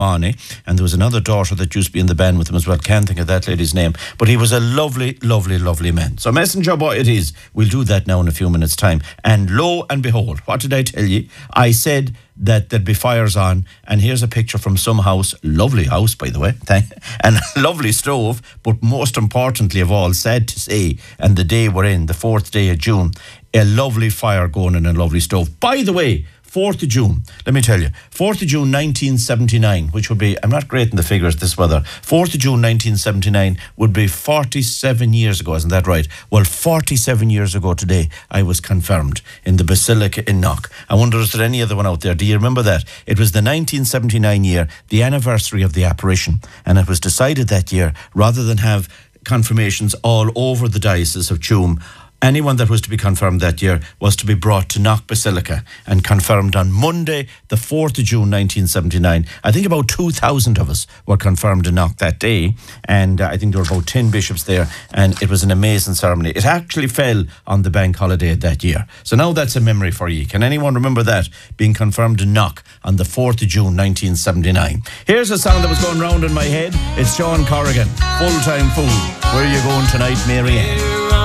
Arnie, and there was another daughter that used to be in the band with him as well. Can't think of that lady's name, but he was a lovely, lovely, lovely man. So Messenger Boy it is. We'll do that now in a few minutes' time. And lo and behold, what did I tell you? I said that there'd be fires on, and here's a picture from some house, lovely house by the way, and lovely stove, but most importantly of all, sad to say, and the day we're in, the 4th day of June, a lovely fire going in a lovely stove. By the way, 4th of June, let me tell you, 4th of June 1979, which would be, I'm not great in the figures this weather, 4th of June 1979 would be 47 years ago, isn't that right? Well, 47 years ago today, I was confirmed in the Basilica in Knock. I wonder, is there any other one out there? Do you remember that? It was the 1979 year, the anniversary of the apparition, and it was decided that year, rather than have confirmations all over the Diocese of Tuam, anyone that was to be confirmed that year was to be brought to Knock Basilica and confirmed on Monday, the 4th of June 1979. I think about 2,000 of us were confirmed in Knock that day, and I think there were about 10 bishops there, and it was an amazing ceremony. It actually fell on the bank holiday that year. So now that's a memory for you. Can anyone remember that, being confirmed in Knock on the 4th of June 1979? Here's a song that was going round in my head. It's Sean Corrigan, Full Time Fool. Where are you going tonight, Mary Ann?